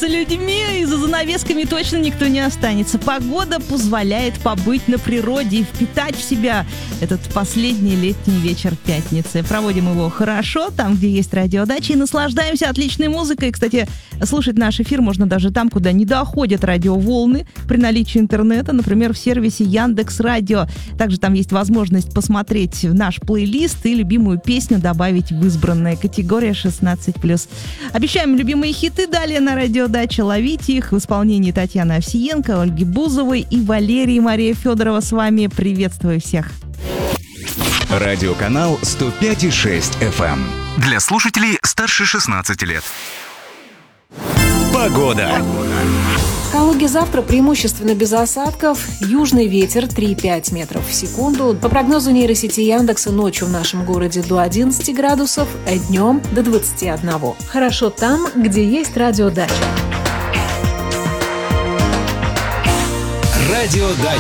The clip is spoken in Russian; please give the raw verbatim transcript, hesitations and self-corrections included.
с людьми, и за занавесками точно никто не останется. Погода позволяет побыть на природе и впитать в себя этот последний летний вечер пятницы. Проводим его хорошо, там, где есть радиодача, и наслаждаемся отличной музыкой. Кстати, слушать наш эфир можно даже там, куда не доходят радиоволны при наличии интернета, например, в сервисе Яндекс.Радио. Также там есть возможность посмотреть наш плейлист и любимую песню добавить в избранное. Категория шестнадцать плюс. Обещаем любимые хиты далее на радиодаче. Ловите их в исполнении Татьяны Овсиенко, Ольги Бузовой и Валерии Мария Федорова с вами. Приветствую всех. Радиоканал сто пять и шесть эф эм. Для слушателей старше шестнадцати лет. Погода. В Калуге завтра преимущественно без осадков. Южный ветер три-пять метров в секунду. По прогнозу нейросети Яндекса, ночью в нашем городе до одиннадцати градусов, а днем до двадцати одного. Хорошо там, где есть радиодача. Радиодача.